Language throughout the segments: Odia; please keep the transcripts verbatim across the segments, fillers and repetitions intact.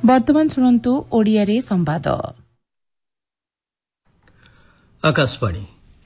ବର୍ତ୍ତମାନ ଶୁଣନ୍ତୁ ଓଡ଼ିଆରେ ସମ୍ବାଦ। ଆକାଶବାଣୀ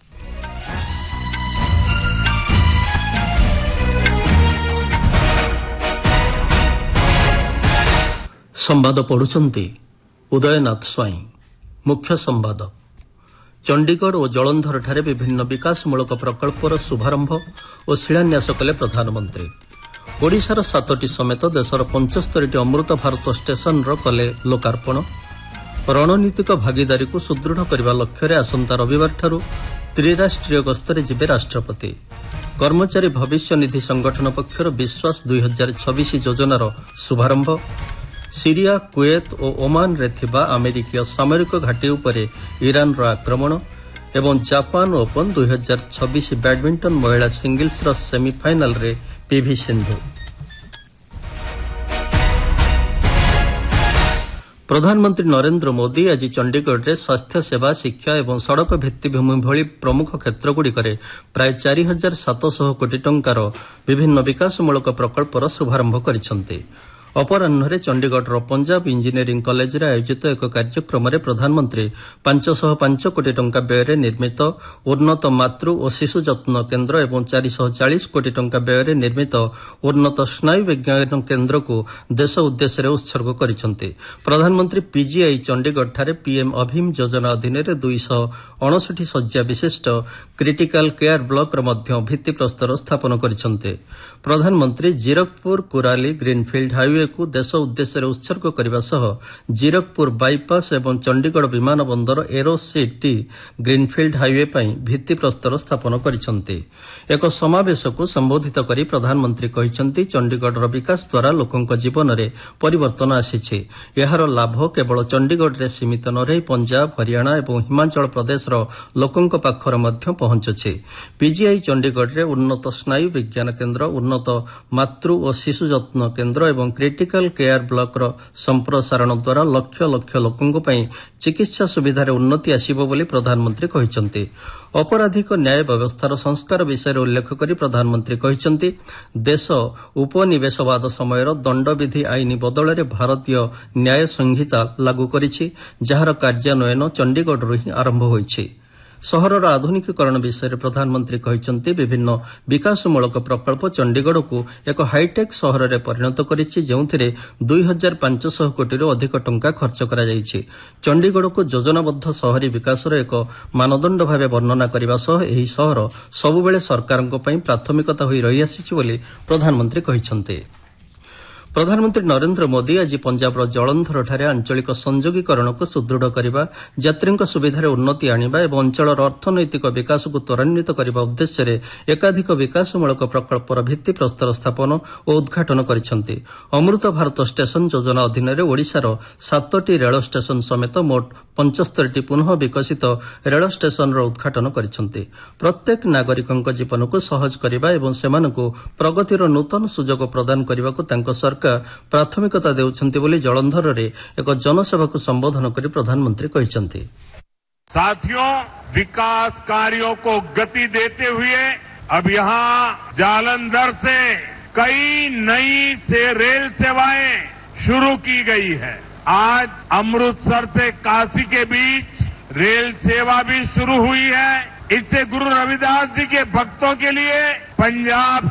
ସମ୍ବାଦ ପଢୁଛନ୍ତି ଉଦୟନାଥ ସ୍ୱାଇଁ। ମୁଖ୍ୟ ସମ୍ବାଦ। ଚଣ୍ଡିଗଡ଼ ଓ ଜଳନ୍ଧରଠାରେ ବିଭିନ୍ନ ବିକାଶମୂଳକ ପ୍ରକଳ୍ପର ଶୁଭାରମ୍ଭ ଓ ଶିଳାନ୍ୟାସ କଲେ ପ୍ରଧାନମନ୍ତ୍ରୀ। ଓଡ଼ିଶାର ସାତଟି ସମେତ ଦେଶର ପଞ୍ଚସ୍ତରୀଟି ଅମୃତ ଭାରତ ଷ୍ଟେସନର କଲେ ଲୋକାର୍ପଣ। ରଣନୀତିକ ଭାଗିଦାରୀକୁ ସୁଦୃଢ଼ କରିବା ଲକ୍ଷ୍ୟରେ ଆସନ୍ତା ରବିବାରଠାରୁ ତ୍ରିରାଷ୍ଟ୍ରୀୟ ଗସ୍ତରେ ଯିବେ ରାଷ୍ଟ୍ରପତି। କର୍ମଚାରୀ ଭବିଷ୍ୟନିଧି ସଂଗଠନ ପକ୍ଷରୁ ବିଶ୍ୱାସ ଦୁଇ ହଜାର ଛବିଶ ଯୋଜନାର ଶୁଭାରମ୍ଭ। ସିରିଆ, କୁଏତ୍ ଓ ଓମାନରେ ଥିବା ଆମେରିକୀୟ ସାମରିକ ଘାଟି ଉପରେ ଇରାନର ଆକ୍ରମଣ ଏବଂ ଜାପାନ ଓପନ୍ ଦୁଇ ହଜାର ଛବିଶ ବ୍ୟାଡମିଣ୍ଟନ ମହିଳା ସିଙ୍ଗଲ୍ସର ସେମିଫାଇନାଲରେ ପିଭି ସିନ୍ଧୁ। ପ୍ରଧାନମନ୍ତ୍ରୀ ନରେନ୍ଦ୍ର ମୋଦି ଆଜି ଚଣ୍ଡିଗଡ଼ରେ ସ୍ୱାସ୍ଥ୍ୟସେବା, ଶିକ୍ଷା ଏବଂ ସଡ଼କ ଭିତ୍ତିଭୂମି ଭଳି ପ୍ରମୁଖ କ୍ଷେତ୍ରଗୁଡ଼ିକରେ ପ୍ରାୟ ଚାରି ହଜାର ସାତଶହ କୋଟି ଟଙ୍କାର ବିଭିନ୍ନ ବିକାଶମୂଳକ ପ୍ରକଳ୍ପର ଶୁଭାରମ୍ଭ କରିଛନ୍ତି। ଅପରାହ୍ନରେ ଚଣ୍ଡିଗଡ଼ର ପଞ୍ଜାବ ଇଞ୍ଜିନିୟରିଂ କଲେଜରେ ଆୟୋଜିତ ଏକ କାର୍ଯ୍ୟକ୍ରମରେ ପ୍ରଧାନମନ୍ତ୍ରୀ ପାଞ୍ଚଶହ ପାଞ୍ଚ କୋଟି ଟଙ୍କା ବ୍ୟୟରେ ନିର୍ମିତ ଉନ୍ନତ ମାତୃ ଓ ଶିଶୁ ଯତ୍ନ କେନ୍ଦ୍ର ଏବଂ ଚାରିଶହ ଚାଳିଶ କୋଟି ଟଙ୍କା ବ୍ୟୟରେ ନିର୍ମିତ ଉନ୍ନତ ସ୍ନାୟୁ ବିଜ୍ଞାନ କେନ୍ଦ୍ରକୁ ଦେଶ ଉଦ୍ଦେଶ୍ୟରେ ଉତ୍ସର୍ଗ କରିଛନ୍ତି। ପ୍ରଧାନମନ୍ତ୍ରୀ ପିଜିଆଇ ଚଣ୍ଡିଗଡ଼ଠାରେ ପିଏମ୍ ଅଭିମ୍ ଯୋଜନା ଅଧୀନରେ ଦୁଇଶହ ଅଣଷଠି ଶଯ୍ୟା ବିଶିଷ୍ଟ କ୍ରିଟିକାଲ କେୟାର ବ୍ଲକର ମଧ୍ୟ ଭିତ୍ତିପ୍ରସ୍ତର ସ୍ଥାପନ କରିଛନ୍ତି। ପ୍ରଧାନମନ୍ତ୍ରୀ ଜିରକପୁର କୁରାଲି ଗ୍ରୀନଫିଲ୍ଡ ହାଇୱେ କୁ ଦେଶ ଉଦ୍ଦେଶ୍ୟରେ ଉତ୍ସର୍ଗ କରିବା ସହ ଜିରକପୁର ବାଇପାସ୍ ଏବଂ ଚଣ୍ଡିଗଡ଼ ବିମାନ ବନ୍ଦର ଏରୋ ସିଟି ଗ୍ରୀନଫିଲ୍ଡ ହାଇୱେ ପାଇଁ ଭିତ୍ତିପ୍ରସ୍ତର ସ୍ଥାପନ କରିଛନ୍ତି। ଏକ ସମାବେଶକୁ ସମ୍ବୋଧିତ କରି ପ୍ରଧାନମନ୍ତ୍ରୀ କହିଛନ୍ତି, ଚଣ୍ଡିଗଡ଼ର ବିକାଶ ଦ୍ୱାରା ଲୋକଙ୍କ ଜୀବନରେ ପରିବର୍ତ୍ତନ ଆସିଛି। ଏହାର ଲାଭ କେବଳ ଚଣ୍ଡିଗଡ଼ରେ ସୀମିତ ନ ରହି ପଞ୍ଜାବ, ହରିୟାଣା ଏବଂ ହିମାଚଳ ପ୍ରଦେଶର ଲୋକଙ୍କ ପାଖରେ ମଧ୍ୟ ପହଞ୍ଚୁଛି। ପିଜିଆଇ ଚଣ୍ଡିଗଡ଼ରେ ଉନ୍ନତ ସ୍ନାୟୁ ବିଜ୍ଞାନ କେନ୍ଦ୍ର, ଉନ୍ନତ ମାତୃ ଓ ଶିଶୁ ଯତ୍ନ କେନ୍ଦ୍ର ଏବଂ କ୍ରିଟିକାଲ କେୟାର ବ୍ଲକର ସମ୍ପ୍ରସାରଣ ଦ୍ୱାରା ଲକ୍ଷ ଲକ୍ଷ ଲୋକଙ୍କ ପାଇଁ ଚିକିତ୍ସା ସୁବିଧାରେ ଉନ୍ନତି ଆସିବ ବୋଲି ପ୍ରଧାନମନ୍ତ୍ରୀ କହିଛନ୍ତି। ଅପରାଧିକ ନ୍ୟାୟ ବ୍ୟବସ୍ଥାର ସଂସ୍କାର ବିଷୟରେ ଉଲ୍ଲେଖ କରି ପ୍ରଧାନମନ୍ତ୍ରୀ କହିଛନ୍ତି, ଦେଶ ଉପନିବେଶବାଦ ସମୟର ଦଣ୍ଡବିଧି ଆଇନ ବଦଳରେ ଭାରତୀୟ ନ୍ୟାୟ ସଂହିତା ଲାଗୁ କରିଛି, ଯାହାର କାର୍ଯ୍ୟାନ୍ୱୟନ ଚଣ୍ଡିଗଡ଼ରୁ ହିଁ ଆରମ୍ଭ ହୋଇଛି। ସହରର ଆଧୁନିକୀକରଣ ବିଷୟରେ ପ୍ରଧାନମନ୍ତ୍ରୀ କହିଛନ୍ତି, ବିଭିନ୍ନ ବିକାଶମୂଳକ ପ୍ରକଳ୍ପ ଚଣ୍ଡିଗଡ଼କୁ ଏକ ହାଇଟେକ୍ ସହରରେ ପରିଣତ କରିଛି, ଯେଉଁଥିରେ ଦୁଇ ହଜାର ପାଞ୍ଚଶହ କୋଟିରୁ ଅଧିକ ଟଙ୍କା ଖର୍ଚ୍ଚ କରାଯାଇଛି। ଚଣ୍ଡିଗଡ଼କୁ ଯୋଜନାବଦ୍ଧ ସହରୀ ବିକାଶର ଏକ ମାନଦଣ୍ଡ ଭାବେ ବର୍ଣ୍ଣନା କରିବା ସହ ଏହି ସହର ସବୁବେଳେ ସରକାରଙ୍କ ପାଇଁ ପ୍ରାଥମିକତା ହୋଇ ରହିଆସିଛି ବୋଲି ପ୍ରଧାନମନ୍ତ୍ରୀ କହିଛନ୍ତି। ପ୍ରଧାନମନ୍ତ୍ରୀ ନରେନ୍ଦ୍ର ମୋଦି ଆଜି ପଞ୍ଜାବର ଜଳନ୍ଧରଠାରେ ଆଞ୍ଚଳିକ ସଂଯୋଗୀକରଣକୁ ସୁଦୃଢ଼ କରିବା, ଯାତ୍ରୀଙ୍କ ସୁବିଧାରେ ଉନ୍ନତି ଆଣିବା ଏବଂ ଅଞ୍ଚଳର ଅର୍ଥନୈତିକ ବିକାଶକୁ ତ୍ୱରାନ୍ୱିତ କରିବା ଉଦ୍ଦେଶ୍ୟରେ ଏକାଧିକ ବିକାଶମୂଳକ ପ୍ରକଳ୍ପର ଭିତ୍ତିପ୍ରସ୍ତର ସ୍ଥାପନ ଓ ଉଦ୍ଘାଟନ କରିଛନ୍ତି। ଅମୃତ ଭାରତ ଷ୍ଟେସନ ଯୋଜନା ଅଧୀନରେ ଓଡ଼ିଶାର ସାତଟି ରେଳ ଷ୍ଟେସନ ସମେତ ମୋଟ ପଞ୍ଚସ୍ତରୀଟି ପୁନଃ ବିକଶିତ ରେଳ ଷ୍ଟେସନର ଉଦ୍ଘାଟନ କରିଛନ୍ତି। ପ୍ରତ୍ୟେକ ନାଗରିକଙ୍କ ଜୀବନକୁ ସହଜ କରିବା ଏବଂ ସେମାନଙ୍କୁ ପ୍ରଗତିର ନୂତନ ସୁଯୋଗ ପ୍ରଦାନ କରିବାକୁ ତାଙ୍କ ସରକାର ପ୍ରାଥମିକତା ଦେଉଛନ୍ତି ବୋଲି ଜଳନ୍ଧରରେ ଏକ ଜନସଭାକୁ ସମ୍ବୋଧନ କରି ପ୍ରଧାନମନ୍ତ୍ରୀ କହିଛନ୍ତି। साथियों, विकास कार्यों को गति देते हुए अब यहाँ जालंधर से कई नई से रेल सेवाएं शुरू की गई है। आज अमृतसर से काशी के बीच रेल सेवा भी शुरू हुई है। इससे गुरु रविदास जी के भक्तों के लिए पंजाब